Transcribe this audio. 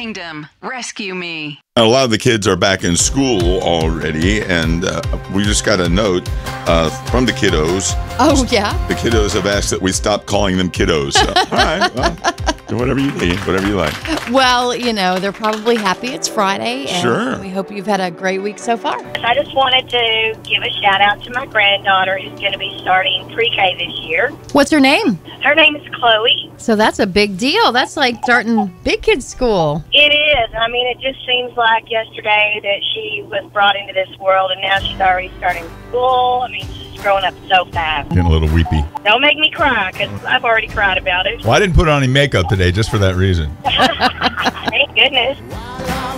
Kingdom, rescue me. A lot of the kids are back in school already, and we just got a note from the kiddos. Oh, yeah? The kiddos have asked that we stop calling them kiddos. So, all right, well, do whatever you need, whatever you like. Well, they're probably happy it's Friday. And Sure. we hope you've had a great week so far. I just wanted to give a shout out to my granddaughter who's going to be starting pre-K this year. What's her name? Her name is Chloe. So that's a big deal. That's like starting big kids school. It is. I mean, it just seems like yesterday that she was brought into this world, and now she's already starting school. I mean, she's growing up so fast. Getting a little weepy. Don't make me cry, because I've already cried about it. Well, I didn't put on any makeup today just for that reason. Thank goodness.